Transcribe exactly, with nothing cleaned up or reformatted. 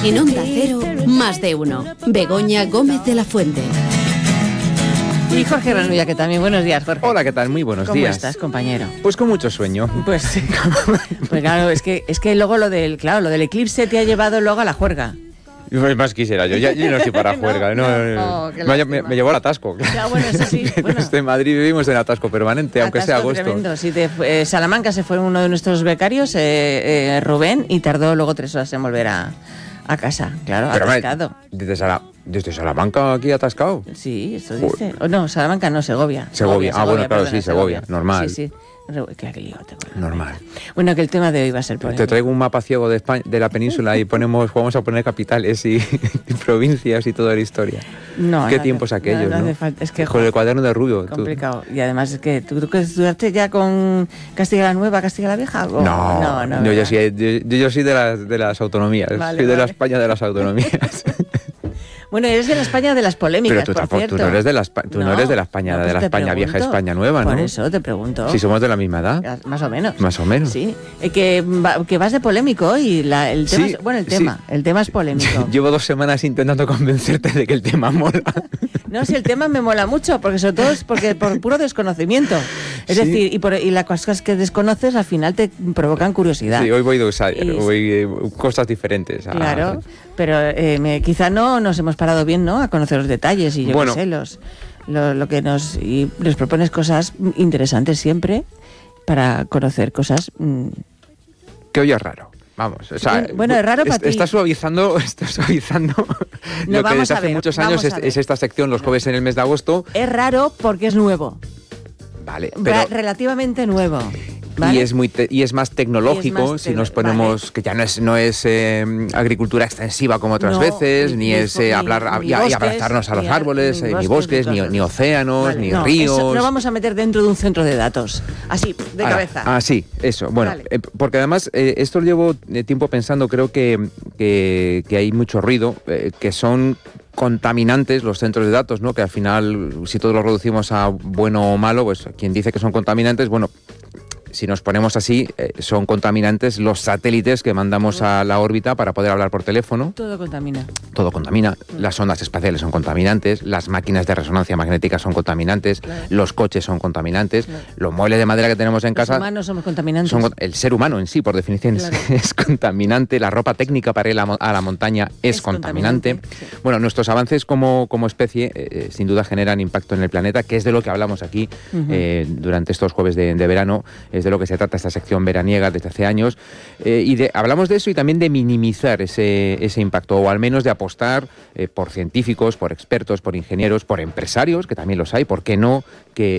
En Onda Cero, Más de Uno. Begoña Gómez de la Fuente. Y Jorge Granulla, que también. Buenos días, Jorge. Hola, ¿qué tal? Muy buenos ¿Cómo días. ¿Cómo estás, compañero? Pues con mucho sueño. Pues sí. Pues claro, es que, es que luego lo del, claro, lo del eclipse te ha llevado luego a la juerga. Pues más quisiera yo, ya, yo no estoy para no, juerga. No, no, no, oh, me, me, me llevó al atasco. Ya, bueno, eso sí. Bueno. En Madrid vivimos en atasco permanente, aunque Atasco sea agosto. Tremendo. Sí, de, eh, Salamanca se fue uno de nuestros becarios, eh, eh, Rubén, y tardó luego tres horas en volver a, a casa. Claro, Pero atascado. Me, desde, Sala, ¿Desde Salamanca aquí atascado? Sí, eso dice. Oh, no, Salamanca no, Segovia. Segovia, Segovia ah, bueno, claro, perdona, sí, Segovia, normal. Sí, sí. Qué lío, normal. Bueno, que el tema de hoy va a ser polémico. Te traigo un mapa ciego de España, de la península y ponemos, vamos a poner capitales y, y provincias y toda la historia. No, qué no tiempos hace, aquellos, no, ¿no? no hace falta. Es que, con el cuaderno de Rubio. Complicado. Tú. Y además es que tú, tú que estudiaste ya con Castilla la Nueva, Castilla la Vieja. ¿O? No, no, no. Yo, yo, sí, yo, yo soy de las, de las autonomías. Vale, soy de vale. la España de las autonomías. Bueno, eres de la España de las polémicas, Pero tú, por tampoco, cierto. tú no eres de la, tú no, no eres de la España, no, pues de la España pregunto, vieja, España nueva, ¿no? Por eso te pregunto. Si somos de la misma edad. Más o menos. Más o menos. Sí. Eh, que, va, que vas de polémico hoy. La, el tema sí, es, bueno, el tema. Sí. El tema es polémico. Llevo dos semanas intentando convencerte de que el tema mola. No, si el tema me mola mucho, porque sobre todo es porque por puro desconocimiento. Es sí. decir, y, por, y las cosas que desconoces al final te provocan curiosidad. Sí, hoy voy de usar, y, voy eh, cosas diferentes. Claro, ah, pero eh, me, quizá no nos hemos parado bien, ¿no? A conocer los detalles y yo bueno, qué sé, los, lo, lo que nos... Y les propones cosas interesantes siempre para conocer cosas... Mmm. Que hoy es raro. Vamos, o sea, bueno, es raro para ti. Está suavizando, está suavizando no, lo que desde hace ver, muchos años es, es esta sección los jueves en el mes de agosto. Es raro porque es nuevo. Vale, pero... Relativamente nuevo. ¿Vale? Y es muy te- y es más tecnológico, es más te- si nos ponemos vale. que ya no es no es eh, agricultura extensiva como otras no, veces, ni, ni es eh, ni, hablar ni y, bosques, y abrazarnos a los ni árboles, ni, eh, ni bosques, ni, ni océanos, vale. ni no, ríos. Eso no vamos a meter dentro de un centro de datos, así de ah, cabeza. Ah, sí, eso. Bueno, vale. eh, porque además eh, esto lo llevo eh, tiempo pensando. Creo que que, que hay mucho ruido, eh, que son contaminantes los centros de datos, ¿no? Que al final, si todos los reducimos a bueno o malo, pues quien dice que son contaminantes, bueno, si nos ponemos así, eh, son contaminantes los satélites que mandamos a la órbita para poder hablar por teléfono. Todo contamina. Todo contamina. Las ondas espaciales son contaminantes, las máquinas de resonancia magnética son contaminantes, claro. los coches son contaminantes, claro. los muebles de madera que tenemos en los casa... Los humanos somos contaminantes. Son, el ser humano en sí, por definición, claro. es, es contaminante. La ropa técnica para ir a, a la montaña es, es contaminante. contaminante. Sí. Bueno, nuestros avances como, como especie eh, sin duda generan impacto en el planeta, que es de lo que hablamos aquí uh-huh. eh, durante estos jueves de, de verano. Es de lo que se trata esta sección veraniega desde hace años, eh, y de, hablamos de eso y también de minimizar ese, ese impacto, o al menos de apostar eh, por científicos, por expertos, por ingenieros, por empresarios, que también los hay, ¿por qué no?, que